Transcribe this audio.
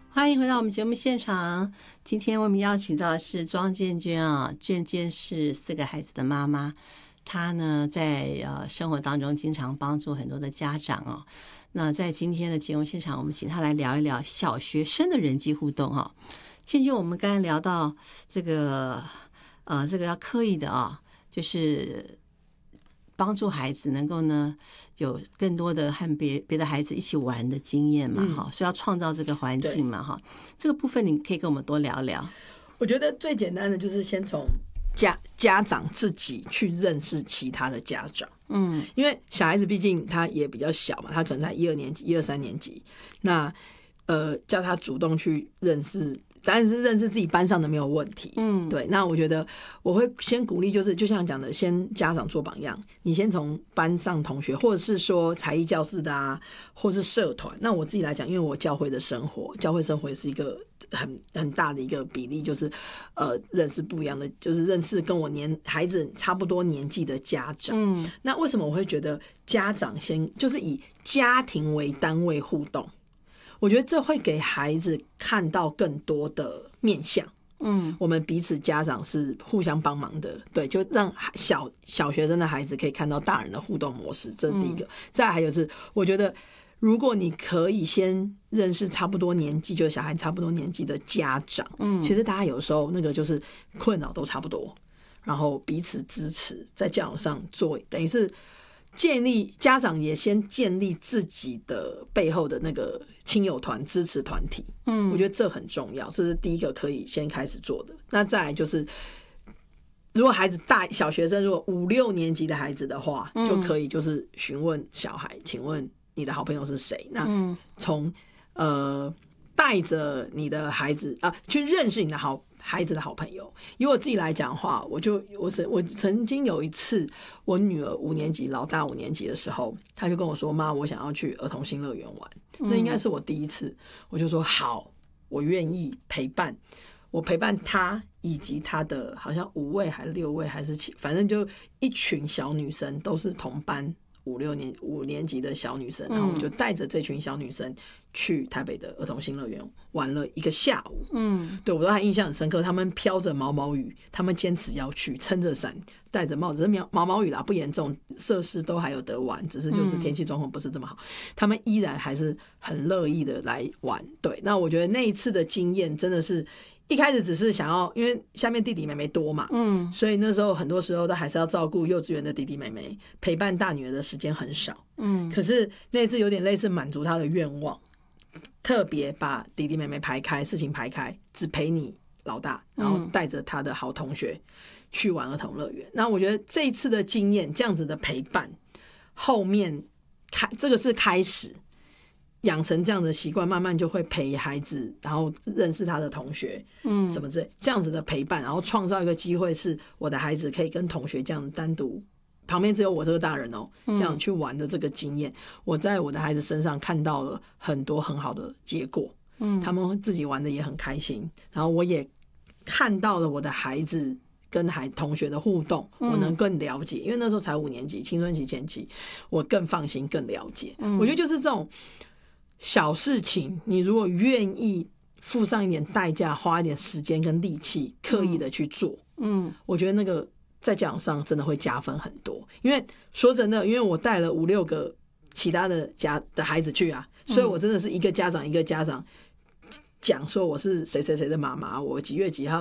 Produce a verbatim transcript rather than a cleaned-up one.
欢迎回到我们节目现场。今天我们邀请到的是庄建娟啊，娟娟是四个孩子的妈妈，她呢在呃生活当中经常帮助很多的家长哦。那在今天的节目现场，我们请她来聊一聊小学生的人际互动哈。建娟，我们刚才聊到这个呃这个要刻意的啊，就是帮助孩子能够呢有更多的和别别的孩子一起玩的经验嘛，哈、嗯，所以要创造这个环境嘛，哈。这个部分你可以跟我们多聊聊。 我觉得最简单的就是先从家家长自己去认识其他的家长，嗯，因为小孩子毕竟他也比较小嘛，他可能才一二年级、一二三年级，那呃叫他主动去认识。当然是认识自己班上的没有问题，嗯，对。那我觉得我会先鼓励，就是就像讲的，先家长做榜样，你先从班上同学，或者是说才艺教室的啊，或是社团。那我自己来讲，因为我教会的生活，教会生活也是一个很很大的一个比例，就是呃认识不一样的，就是认识跟我年孩子差不多年纪的家长。嗯，那为什么我会觉得家长先就是以家庭为单位互动？我觉得这会给孩子看到更多的面向，嗯，我们彼此家长是互相帮忙的，对，就让小小学生的孩子可以看到大人的互动模式，这是第一个。嗯、再来还有是，我觉得如果你可以先认识差不多年纪，就是小孩差不多年纪的家长，嗯，其实大家有时候那个就是困扰都差不多，然后彼此支持，在教养上做，等于是。建立家长也先建立自己的背后的那个亲友团支持团体，嗯，我觉得这很重要，这是第一个可以先开始做的。那再来就是，如果孩子大小学生，如果五六年级的孩子的话，嗯、就可以就是询问小孩，请问你的好朋友是谁？那从呃带着你的孩子啊去认识你的好。孩子的好朋友，以我自己来讲的话，我就我曾我曾经有一次，我女儿五年级，老大五年级的时候，她就跟我说：“妈，我想要去儿童新乐园玩。”那应该是我第一次，我就说好，我愿意陪伴，我陪伴她以及她的好像五位还是六位还是七，反正就一群小女生，都是同班五六年五年级的小女生，然后我就带着这群小女生去台北的儿童新乐园玩了一个下午。嗯，对我都还印象很深刻。他们飘着毛毛雨，他们坚持要去，撑着伞，戴着帽子，是毛毛雨啦，不严重，设施都还有得玩，只是就是天气状况不是这么好，他们依然还是很乐意的来玩。对，那我觉得那一次的经验真的是。一开始只是想要，因为下面弟弟妹妹多嘛，嗯，所以那时候很多时候都还是要照顾幼稚园的弟弟妹妹，陪伴大女儿的时间很少，嗯，可是那次有点类似满足她的愿望，特别把弟弟妹妹排开，事情排开，只陪你老大，然后带着他的好同学去玩儿童乐园。那我觉得这一次的经验，这样子的陪伴，后面开这个是开始。养成这样的习惯，慢慢就会陪孩子，然后认识他的同学，嗯，什么之类，这样子的陪伴，然后创造一个机会，是我的孩子可以跟同学这样单独，旁边只有我这个大人哦，这样去玩的这个经验，我在我的孩子身上看到了很多很好的结果，嗯，他们自己玩的也很开心，然后我也看到了我的孩子。跟孩同学的互动，我能更了解，因为那时候才五年级，青春期前期，我更放心，更了解。我觉得就是这种小事情，你如果愿意付上一点代价，花一点时间跟力气，刻意的去做，嗯，我觉得那个在教养上真的会加分很多。因为说真的，因为我带了五六个其他的家的孩子去啊，所以我真的是一个家长一个家长讲说我是谁谁谁的妈妈，我几月几号。